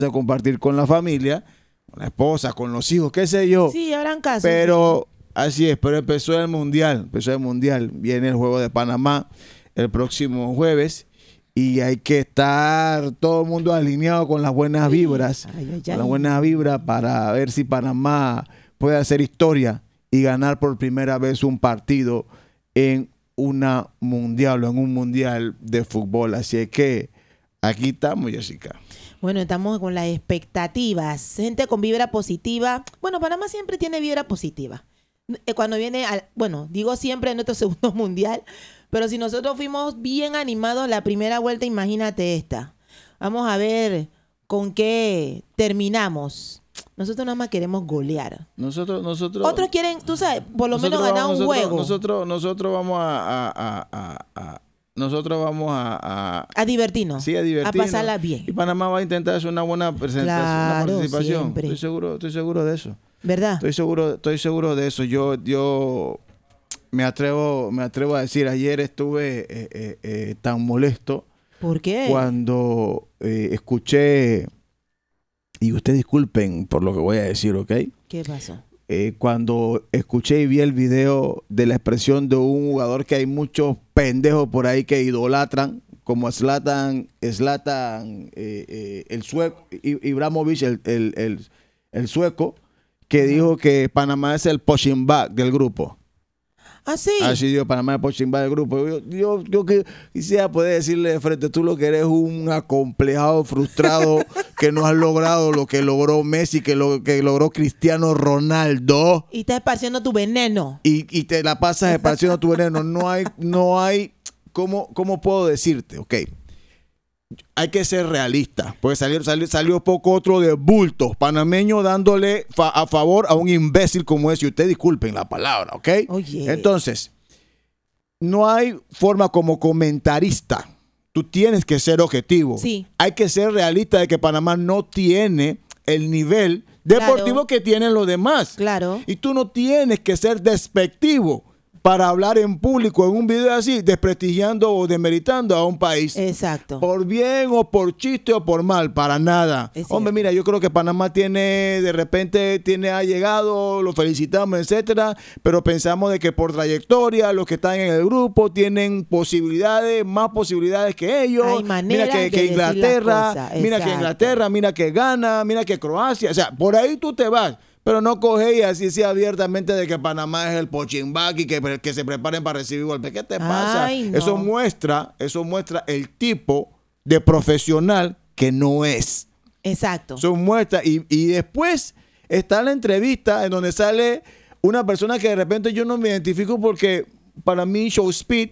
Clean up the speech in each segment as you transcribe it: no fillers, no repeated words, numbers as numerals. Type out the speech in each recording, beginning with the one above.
a compartir con la familia, con la esposa, con los hijos, qué sé yo. Sí, habrán casos. Pero así es, pero empezó el mundial. Viene el juego de Panamá el próximo jueves y hay que estar todo el mundo alineado con las buenas vibras. Con las buenas vibras para ver si Panamá puede hacer historia y ganar por primera vez un partido en una mundial o en un mundial de fútbol. Así es que aquí estamos, Jessica. Bueno, estamos con las expectativas. Gente con vibra positiva. Bueno, Panamá siempre tiene vibra positiva. Cuando viene digo siempre en nuestro segundo mundial, pero si nosotros fuimos bien animados la primera vuelta, imagínate esta. Vamos a ver con qué terminamos. Nosotros nada más queremos golear. Nosotros. Otros quieren, tú sabes, por lo menos ganar un juego. Nosotros vamos a divertirnos. Sí, a divertirnos. A pasarla bien. Y Panamá va a intentar hacer una buena presentación, claro, una participación. Siempre. Estoy seguro de eso. ¿Verdad? Estoy seguro de eso. Yo me atrevo a decir, ayer estuve tan molesto. ¿Por qué? Cuando escuché, y ustedes disculpen por lo que voy a decir, ¿ok? ¿Qué pasó? Cuando escuché y vi el video de la expresión de un jugador que hay muchos pendejos por ahí que idolatran, como Zlatan, el sueco, Ibrahimovic, el sueco, que dijo que Panamá es el punching bag del grupo. ¿Ah, sí? Así dijo, Panamá es el punching bag del grupo. Yo quisiera poder decirle de frente, tú lo que eres un acomplejado, frustrado, que no has logrado lo que logró Messi, que logró Cristiano Ronaldo. Y estás esparciendo tu veneno. Y te la pasas esparciendo tu veneno. No hay, ¿cómo puedo decirte? Ok. Hay que ser realista, porque salió poco otro de bultos, panameño dándole a favor a un imbécil como ese. Y ustedes disculpen la palabra, ¿ok? Oye. Entonces, no hay forma como comentarista. Tú tienes que ser objetivo. Sí. Hay que ser realista de que Panamá no tiene el nivel deportivo que tienen los demás. Claro. Y tú no tienes que ser despectivo para hablar en público en un video así, desprestigiando o demeritando a un país. Exacto. Por bien o por chiste o por mal, para nada. Hombre, mira, yo creo que Panamá ha llegado, lo felicitamos, etcétera, pero pensamos de que por trayectoria, los que están en el grupo tienen más posibilidades que ellos. Hay mira que Inglaterra, mira que Ghana, mira que Croacia, o sea, por ahí tú te vas. Pero no coge y así sea abiertamente de que Panamá es el pochimbac y que se preparen para recibir golpes. ¿Qué te pasa? Ay, no. Eso muestra el tipo de profesional que no es. Exacto. Eso muestra. Y después está la entrevista en donde sale una persona que de repente yo no me identifico porque para mí Showspeed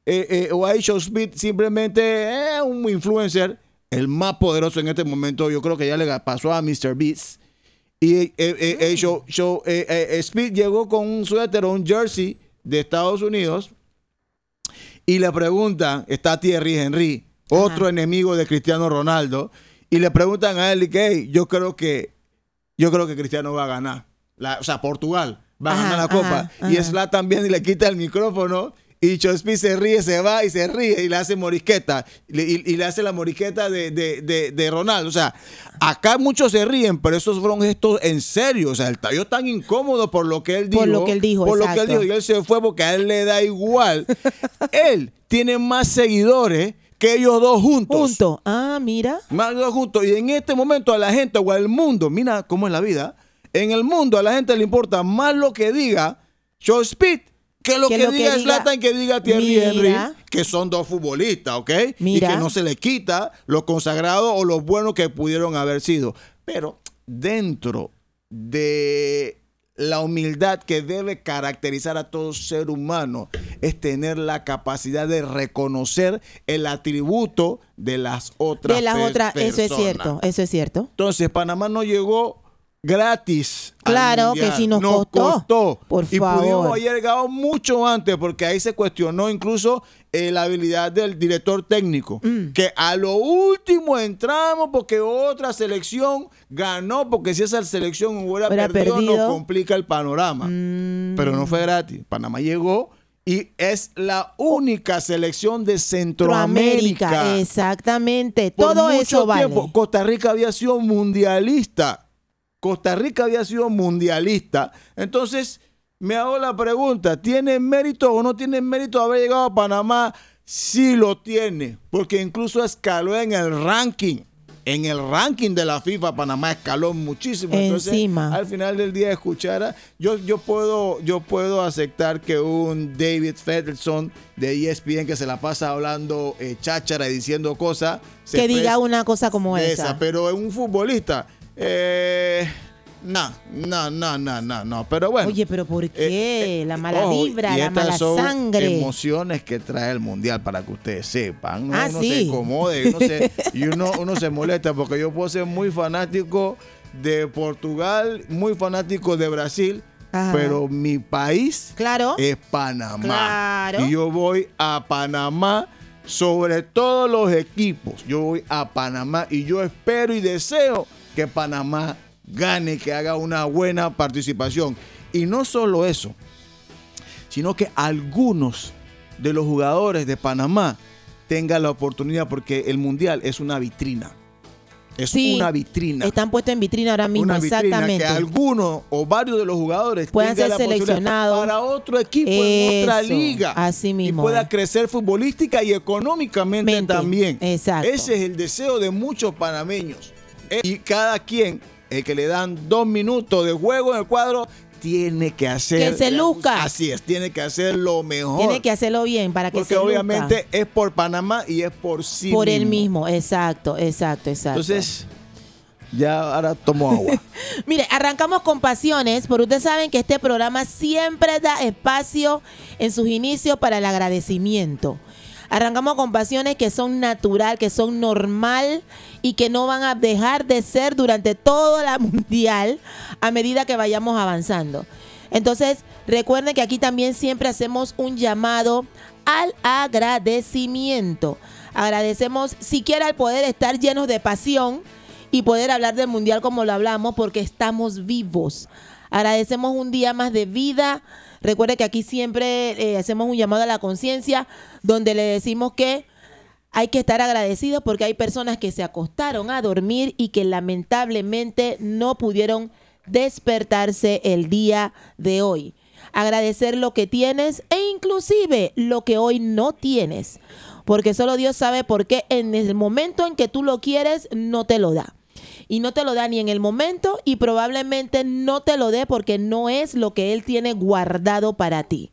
simplemente es un influencer, el más poderoso en este momento. Yo creo que ya le pasó a Mr. Beast. Y Speed llegó con un suéter o un jersey de Estados Unidos y le preguntan, está Thierry Henry, otro enemigo de Cristiano Ronaldo, y le preguntan a él, yo creo que Cristiano va a ganar. Portugal va a ganar la Copa. Y Zlatan viene y le quita el micrófono. Y Speed se ríe, se va y se ríe y le hace morisqueta. Y le hace la morisqueta de Ronaldo. O sea, acá muchos se ríen, pero esos fueron gestos en serio. O sea, él está tan incómodo por lo que él dijo. Por lo que él dijo, Y él se fue porque a él le da igual. Él tiene más seguidores que ellos dos juntos. Mira. Más dos juntos. Y en este momento a la gente o al mundo, mira cómo es la vida. En el mundo a la gente le importa más lo que diga Speed que lo que diga Zlatan, que diga Thierry Henry, que son dos futbolistas, ¿ok? Mira. Y que no se le quita lo consagrado o lo bueno que pudieron haber sido. Pero dentro de la humildad que debe caracterizar a todo ser humano es tener la capacidad de reconocer el atributo de las otras personas. Eso es cierto. Entonces, Panamá no llegó gratis. Claro que sí nos costó. Por favor. Pudimos haber llegado mucho antes porque ahí se cuestionó incluso la habilidad del director técnico. Que a lo último entramos porque otra selección ganó, porque si esa selección hubiera perdido nos complica el panorama. Pero no fue gratis. Panamá llegó Y es la única selección de Centroamérica. Exactamente. Por Todo mucho eso vale. tiempo, Costa Rica había sido mundialista. Costa Rica había sido mundialista. Entonces, me hago la pregunta, ¿tiene mérito o no tiene mérito haber llegado a Panamá? Sí lo tiene, porque incluso escaló en el ranking. En el ranking de la FIFA, Panamá escaló muchísimo. Entonces, Encima. al final del día, escuchara, yo puedo aceptar que un David Fettleson de ESPN que se la pasa hablando cháchara y diciendo cosas, Que diga una cosa como esa. Pero un futbolista, no. Pero bueno. Oye, pero ¿por qué? La mala ojo, vibra, y la estas mala son sangre. emociones que trae el mundial para que ustedes sepan. ¿No? Uno Sí. se incomode, uno se molesta porque yo puedo ser muy fanático de Portugal, muy fanático de Brasil, Ajá. pero mi país Claro. es Panamá. Claro. Y yo voy a Panamá sobre todos los equipos. Yo voy a Panamá y yo espero y deseo que Panamá gane, que haga una buena participación. Y no solo eso, sino que algunos de los jugadores de Panamá tengan la oportunidad, porque el mundial es una vitrina. Es Sí, una vitrina. Están puestos en vitrina ahora mismo, Una vitrina exactamente. que algunos o varios de los jugadores Puedan tengan ser la posibilidad seleccionados. para otro equipo en otra Eso, liga. así mismo y pueda es. crecer futbolística y económicamente también. Exacto. Ese es el deseo de muchos panameños. Y cada quien, el que le dan 2 minutos de juego en el cuadro, tiene que hacer... Que se luzca. Así es, tiene que hacer lo mejor. Tiene que hacerlo bien para que porque se luzca. obviamente es por Panamá y es por sí Por mismo. él mismo, exacto. Entonces, ya ahora tomo agua. Mire, arrancamos con pasiones, porque ustedes saben que este programa siempre da espacio en sus inicios para el agradecimiento. Arrancamos con pasiones que son natural, que son normal y que no van a dejar de ser durante toda la mundial a medida que vayamos avanzando. Entonces, recuerden que aquí también siempre hacemos un llamado al agradecimiento. Agradecemos siquiera el poder estar llenos de pasión y poder hablar del mundial como lo hablamos, porque estamos vivos. Agradecemos un día más de vida. Recuerde que aquí siempre hacemos un llamado a la conciencia, donde le decimos que hay que estar agradecidos porque hay personas que se acostaron a dormir y que lamentablemente no pudieron despertarse el día de hoy. Agradecer lo que tienes e inclusive lo que hoy no tienes, porque solo Dios sabe por qué en el momento en que tú lo quieres no te lo da. Y no te lo da ni en el momento, y probablemente no te lo dé porque no es lo que Él tiene guardado para ti.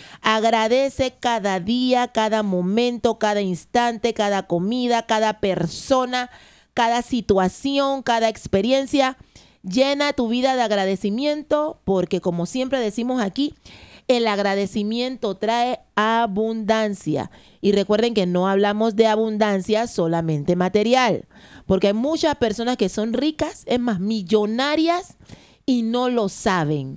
Agradece cada día, cada momento, cada instante, cada comida, cada persona, cada situación, cada experiencia. Llena tu vida de agradecimiento, porque como siempre decimos aquí, el agradecimiento trae abundancia. Y recuerden que no hablamos de abundancia solamente material, porque hay muchas personas que son ricas, es más, millonarias, y no lo saben.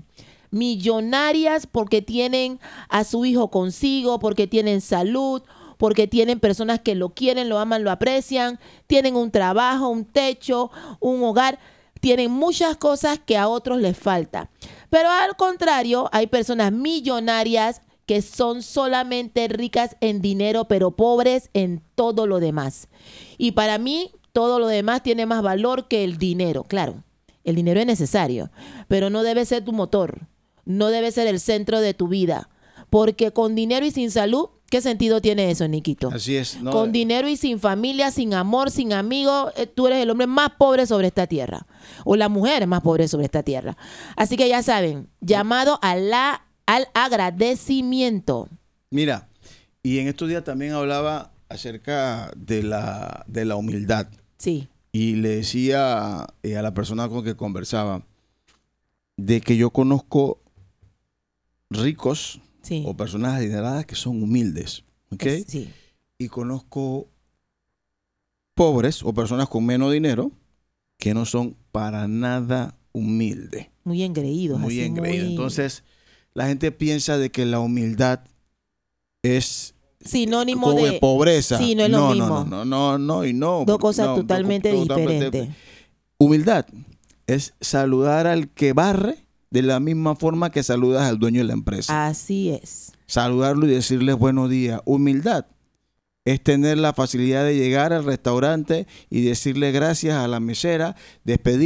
Millonarias porque tienen a su hijo consigo, porque tienen salud, porque tienen personas que lo quieren, lo aman, lo aprecian, tienen un trabajo, un techo, un hogar, tienen muchas cosas que a otros les falta. Pero al contrario, hay personas millonarias que son solamente ricas en dinero, pero pobres en todo lo demás. Y para mí, todo lo demás tiene más valor que el dinero. Claro, el dinero es necesario, pero no debe ser tu motor, no debe ser el centro de tu vida. Porque con dinero y sin salud, ¿qué sentido tiene eso, Niquito? Así es. ¿No? Con dinero y sin familia, sin amor, sin amigos, tú eres el hombre más pobre sobre esta tierra. O la mujer más pobre sobre esta tierra. Así que ya saben, llamado al agradecimiento. Mira, y en estos días también hablaba acerca de la humildad. Sí. Y le decía a la persona con que conversaba de que yo conozco ricos, Sí. o personas adineradas que son humildes, ¿ok? Sí. Y conozco pobres o personas con menos dinero que no son para nada humildes. Muy engreídos. Muy así, engreídos. muy... Entonces, la gente piensa de que la humildad es sinónimo como de pobreza. Sí, no es lo mismo. No. Dos cosas totalmente diferentes. Humildad es saludar al que barre de la misma forma que saludas al dueño de la empresa. Así es. saludarlo y decirles buenos días. Humildad es tener la facilidad de llegar al restaurante y decirle gracias a la mesera, despedir